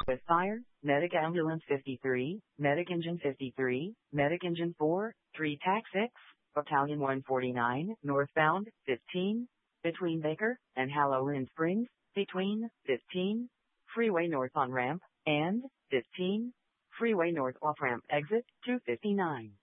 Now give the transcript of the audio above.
with fire, Medic Ambulance 53, Medic Engine 53, Medic Engine 4, 3 TAC 6, Battalion 149, northbound, 15, between Baker and Halloween Springs, between 15, Freeway North on ramp, and 15, Freeway North off ramp exit 259.